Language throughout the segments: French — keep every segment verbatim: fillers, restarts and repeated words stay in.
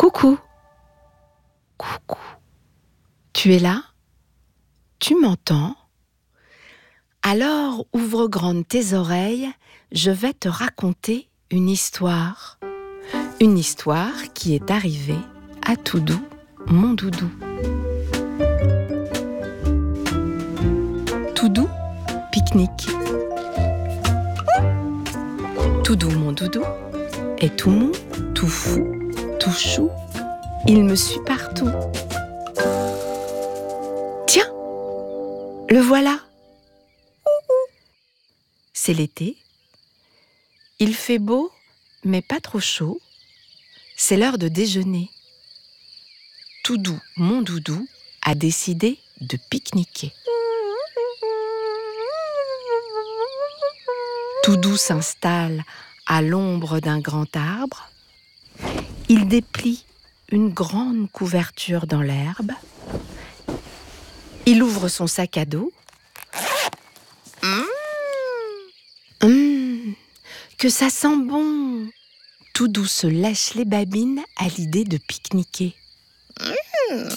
Coucou. Coucou. Tu es là? Tu m'entends? Alors ouvre grandes tes oreilles, je vais te raconter une histoire. Une histoire qui est arrivée à Toudou, mon doudou. Toudou, pique-nique. Toudou, mon doudou, est tout mou, tout fou, tout chou. Il me suit partout. Tiens, le voilà. C'est l'été. Il fait beau, mais pas trop chaud. C'est l'heure de déjeuner. Toudou, mon doudou, a décidé de pique-niquer. Toudou s'installe à l'ombre d'un grand arbre. Il déplie une grande couverture dans l'herbe. Il ouvre son sac à dos. Mmh. Mmh, que ça sent bon! Toudou se lèche les babines à l'idée de pique-niquer. Mmh.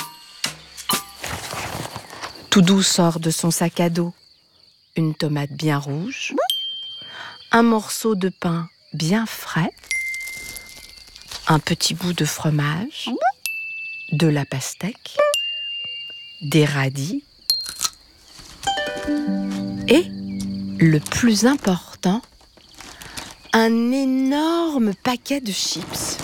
Toudou sort de son sac à dos une tomate bien rouge, un morceau de pain bien frais, un petit bout de fromage, de la pastèque, des radis et, le plus important, un énorme paquet de chips.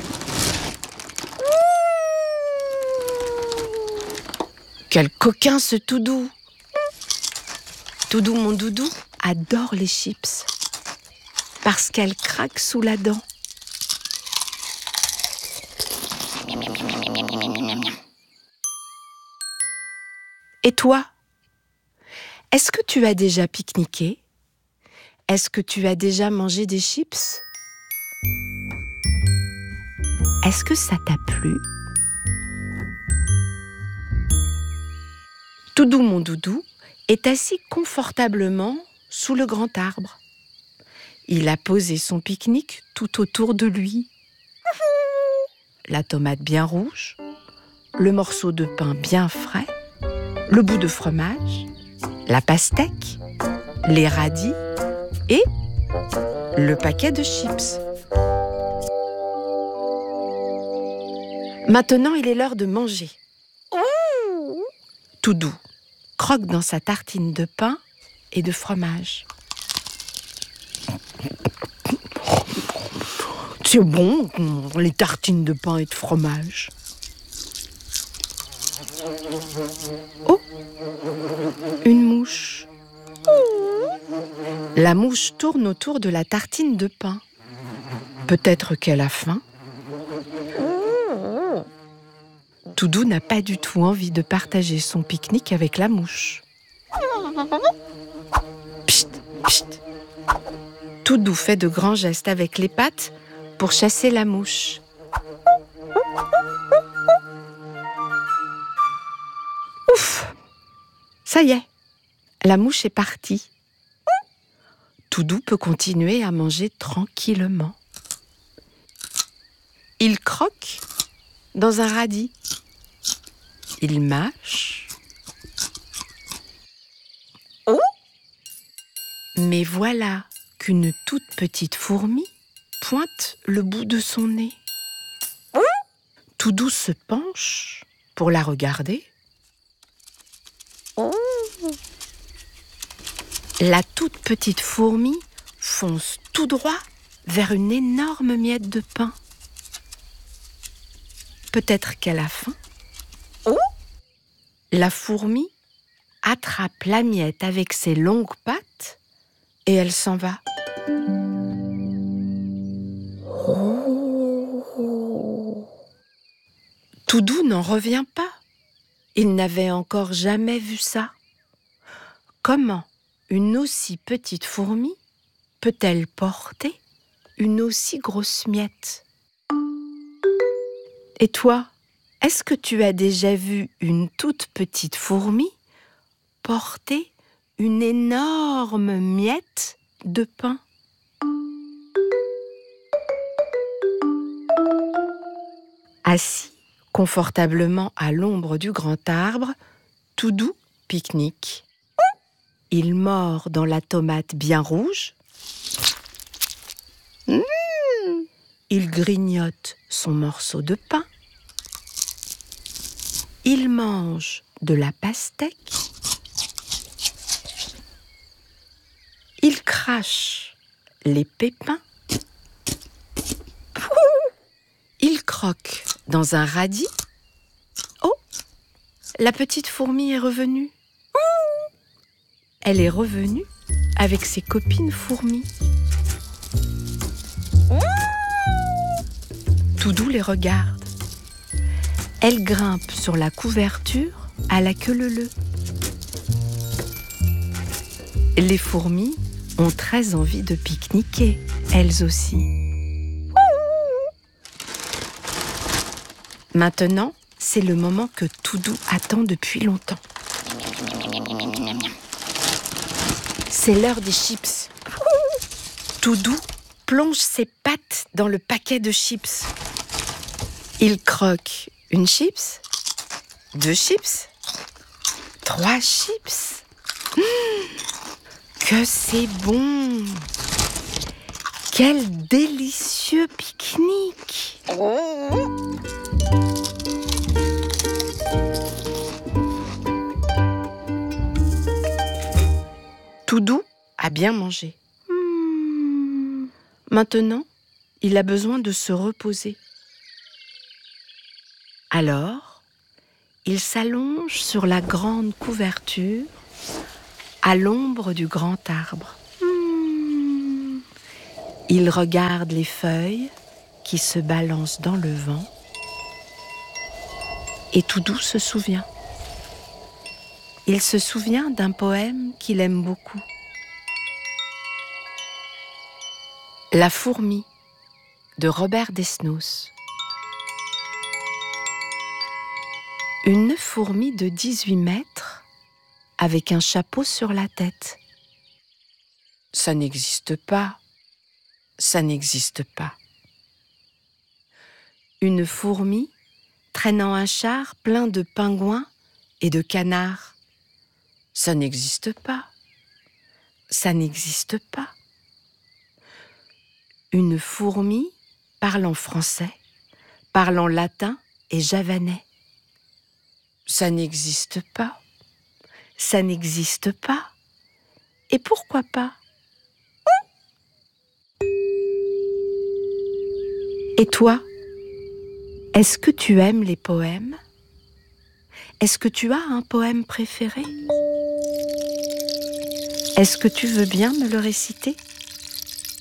Quel coquin ce Toudou! Toudou, mon doudou, adore les chips parce qu'elles craquent sous la dent. Et toi, est-ce que tu as déjà pique-niqué? Est-ce que tu as déjà mangé des chips? Est-ce que ça t'a plu? Toudou, mon doudou, est assis confortablement sous le grand arbre. Il a posé son pique-nique tout autour de lui. La tomate bien rouge, le morceau de pain bien frais, le bout de fromage, la pastèque, les radis et le paquet de chips. Maintenant, il est l'heure de manger. Toudou croque dans sa tartine de pain et de fromage. C'est bon, les tartines de pain et de fromage. Oh, une mouche. La mouche tourne autour de la tartine de pain. Peut-être qu'elle a faim. Toudou n'a pas du tout envie de partager son pique-nique avec la mouche. Psst, psst. Toudou fait de grands gestes avec les pattes pour chasser la mouche. Ouf! Ça y est, la mouche est partie. Toudou peut continuer à manger tranquillement. Il croque dans un radis. Il mâche. Oh! Mais voilà qu'une toute petite fourmi pointe le bout de son nez. Oh! Toudou se penche pour la regarder. Oh! La toute petite fourmi fonce tout droit vers une énorme miette de pain. Peut-être qu'elle a faim. Oh! La fourmi attrape la miette avec ses longues pattes et elle s'en va. Oh! Toudou n'en revient pas. Il n'avait encore jamais vu ça. Comment une aussi petite fourmi peut-elle porter une aussi grosse miette? Et toi, est-ce que tu as déjà vu une toute petite fourmi porter une énorme miette de pain? Assis confortablement à l'ombre du grand arbre, Toudou pique-nique. Il mord dans la tomate bien rouge. Mmh. Il grignote son morceau de pain. Il mange de la pastèque. Il crache les pépins. Il croque dans un radis. Oh, la petite fourmi est revenue. Elle est revenue avec ses copines fourmis. Toudou les regarde. Elle grimpe sur la couverture à la queue leu-leu. Les fourmis ont très envie de pique-niquer, elles aussi. Maintenant, c'est le moment que Toudou attend depuis longtemps. C'est l'heure des chips. Toudou plonge ses pattes dans le paquet de chips. Il croque une chips, deux chips, trois chips. Mmh, que c'est bon! Quel délicieux pique-nique! Toudou a bien mangé. Mmh. Maintenant, il a besoin de se reposer. Alors, il s'allonge sur la grande couverture à l'ombre du grand arbre. Mmh. Il regarde les feuilles qui se balancent dans le vent. Et Toudou se souvient. Il se souvient d'un poème qu'il aime beaucoup. La fourmi de Robert Desnos. Une fourmi de dix-huit mètres avec un chapeau sur la tête. Ça n'existe pas. Ça n'existe pas. Une fourmi traînant un char plein de pingouins et de canards. Ça n'existe pas. Ça n'existe pas. Une fourmi parlant français, parlant latin et javanais. Ça n'existe pas. Ça n'existe pas. Et pourquoi pas? Et toi, est-ce que tu aimes les poèmes? Est-ce que tu as un poème préféré? Est-ce que tu veux bien me le réciter ?